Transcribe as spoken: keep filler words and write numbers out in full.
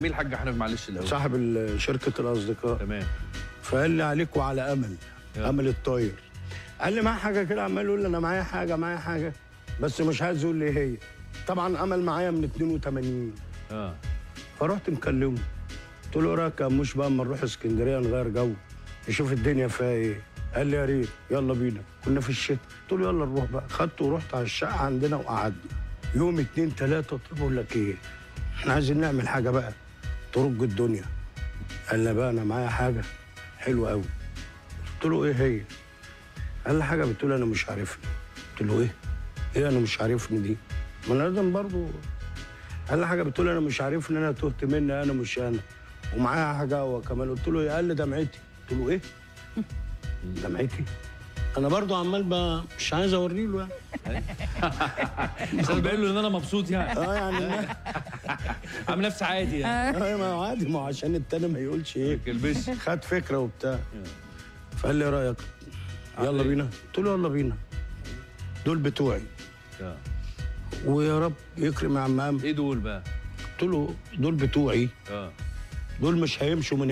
مين الحاج حنفي معلش الاول؟ صاحب شركه الاصدقاء. تمام. فقال لي عليك وعلى امل يا. امل الطاير. قال لي معايا حاجه كده، عمال يقول لي انا معايا حاجه معايا حاجه بس مش عايز يقول لي ايه هي. طبعا امل معايا من اتنين وتمانين. اه فرحت مكلمه قلت له ايه رايك يا مش بقى اما نروح اسكندريه نغير جو نشوف الدنيا فيها ايه. قال لي يا ريت يلا بينا. كنا في الشتاء. قلت له يلا نروح بقى. خدته ورحت على الشقه عندنا وقعدنا يوم اتنين تلاته. قلت له بقول لك ايه، احنا عايزين نعمل حاجه بقى ترج الدنيا. قال لي بقى انا معايا حاجه حلوه قوي. قلت له ايه هي؟ قال لي حاجه بتقول انا مش عارفني. قلت له ايه؟ ايه انا مش عارفني دي؟ ما انا لازم برضه. قال لي حاجه بتقول انا مش عارفني، انا تهت مني انا مش انا ومعايا حاجه هو كمان. قلت له ايه؟ قال لي دمعتي. قلت له ايه؟ دمعتي؟ انا برضه عمال بقى مش عايز اوري له يعني. بس انا باين له ان انا مبسوط يعني. اه يعني عامل نفسي عادي يعني. اه ما هو عادي، ما هو عشان التاني ما يقولش ايه. كلبش. خد فكره وبتاع. فقال لي ايه رايك؟ يلا بينا. قلت له يلا بينا. دول بتوعي ويا رب يكرم يا عم. ايه دول بقى؟ قلت له دول بتوعي. اه دول مش هيمشوا من